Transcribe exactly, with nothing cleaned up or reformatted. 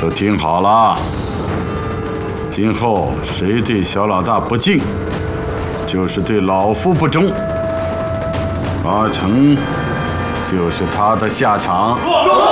都听好了，今后谁对小老大不敬，就是对老夫不忠，八成就是他的下场。